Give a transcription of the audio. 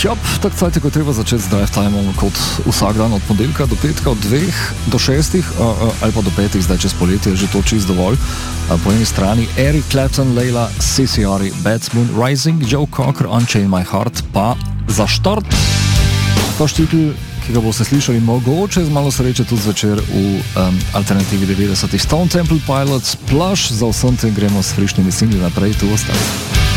Čop, tak cajt, ko treba začeti z drive timeom kot vsak dan od ponedeljka do petka, od 2 do 6 ali pa do 5, zdaj čez poletje je že to čist dovolj. Po eni strani Eric Clapton, Layla, CCR, Bad Moon Rising, Joe Cocker, Unchain My Heart, pa za štart ta štikl, ki ga boste slišali mogoče z malo sreče tudi zvečer v alternativi 90. Stone Temple Pilots, Plush, za vsem tem gremo s frišnimi singli naprej, tu ostali.